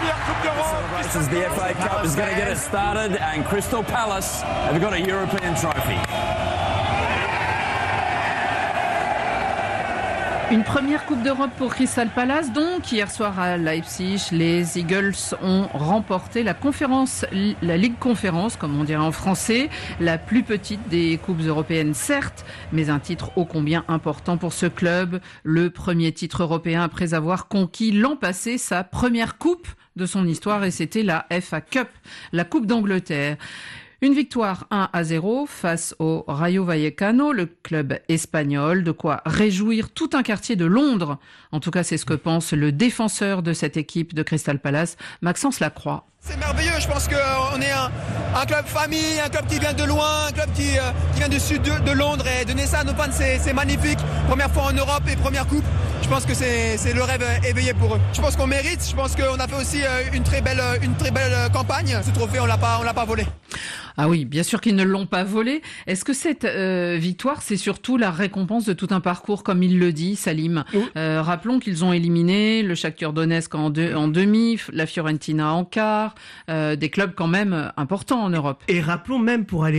première Coupe d'Europe. The FA Cup is going to get us started, and Crystal Palace have got a European trophy. Une première Coupe d'Europe pour Crystal Palace. Donc, hier soir à Leipzig, les Eagles ont remporté la Ligue Conférence, comme on dirait en français, la plus petite des coupes européennes, certes, mais un titre ô combien important pour ce club. Le premier titre européen après avoir conquis l'an passé sa première coupe de son histoire, et c'était la FA Cup, la Coupe d'Angleterre. Une victoire 1-0 face au Rayo Vallecano, le club espagnol, de quoi réjouir tout un quartier de Londres. En tout cas, c'est ce que pense le défenseur de cette équipe de Crystal Palace, Maxence Lacroix. C'est merveilleux, je pense qu'on est un club famille, un club qui vient de loin, un club qui vient du sud de Londres, et donner ça à nos fans, c'est magnifique. Première fois en Europe et première coupe, je pense que c'est le rêve éveillé pour eux. Je pense qu'on mérite, je pense qu'on a fait aussi une très belle campagne. Ce trophée, on l'a pas volé. Ah oui, bien sûr qu'ils ne l'ont pas volé. Est-ce que cette victoire, c'est surtout la récompense de tout un parcours, comme il le dit, Salim? Oui. Rappelons qu'ils ont éliminé le Shakhtar Donetsk en demi, la Fiorentina en quart, des clubs quand même importants en Europe. Et rappelons même, pour aller